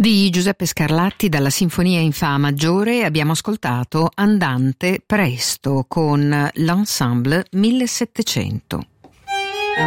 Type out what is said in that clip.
Di Giuseppe Scarlatti, dalla Sinfonia in Fa maggiore, abbiamo ascoltato Andante presto con l'Ensemble 1700.